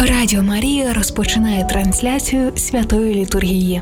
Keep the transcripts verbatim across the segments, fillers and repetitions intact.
Радіо Марія розпочинає трансляцію святої літургії.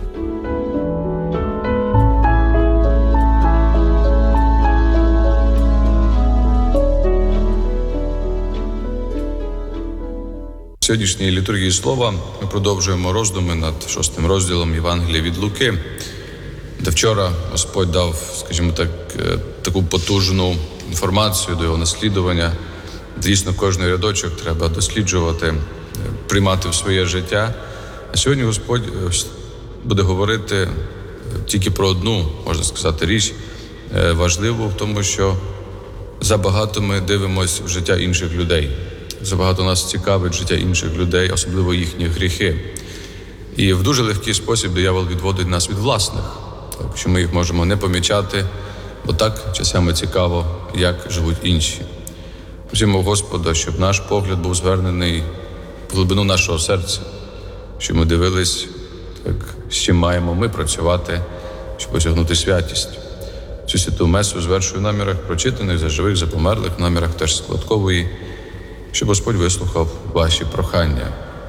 В сьогоднішній літургії слова ми продовжуємо роздуми над шостим розділом Євангелія від Луки, де вчора Господь дав, скажімо так, таку потужну інформацію до його наслідування. Дійсно, кожний рядочок треба досліджувати, приймати в своє життя. А сьогодні Господь буде говорити тільки про одну, можна сказати, річ важливу в тому, що забагато ми дивимося в життя інших людей. Забагато нас цікавить життя інших людей, особливо їхні гріхи. І в дуже легкий спосіб диявол відводить нас від власних, так що ми їх можемо не помічати, бо так часами цікаво, як живуть інші. Просимо Господа, щоб наш погляд був звернений в глибину нашого серця, щоб ми дивились, так, з чим маємо ми працювати, щоб осягнути святість. Цю святу месу звершую в намірах прочитаних за живих, за померлих, в намірах теж складкової, щоб Господь вислухав ваші прохання.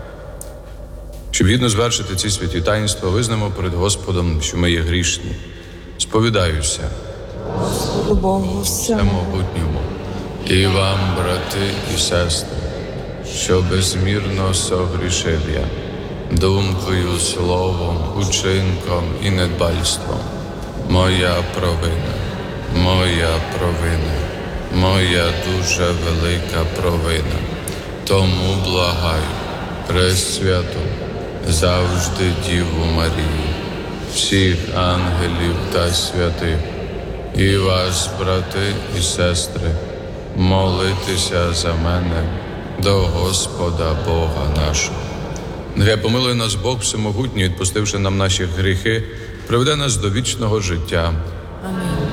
Щоб гідно звершити ці святі таїнства, визнаємо перед Господом, що ми є грішні. Сповідаюся Богу всемогутньому і вам, брати і сестри, що безмірно согрішив я, думкою, словом, учинком і недбальством. Моя провина, моя провина, моя дуже велика провина. Тому благаю Пресвяту, завжди Діву Марію, всіх ангелів та святих, і вас, брати і сестри, молитися за мене до Господа Бога нашого. Нехай помилує нас Бог Всемогутній, відпустивши нам наші гріхи, приведе нас до вічного життя. Амінь.